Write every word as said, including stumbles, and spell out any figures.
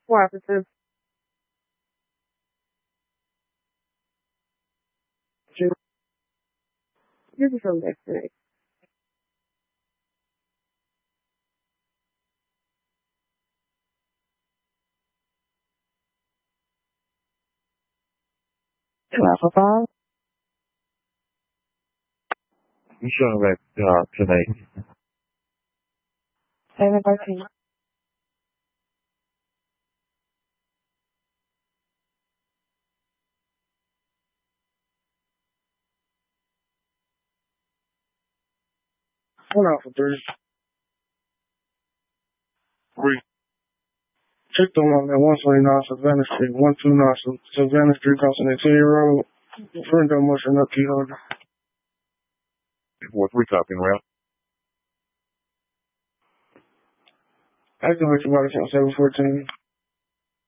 Cooperative. This is from Destiny. Alpha five. You showing back uh, tonight. Seven thirteen. One out for three. Three. Check the one at one twenty-nine Savannah Street, one two nine Savannah Street, crossing the ten Road. Friend of motion up key holder. Four three copying route. Activate your body count seven fourteen.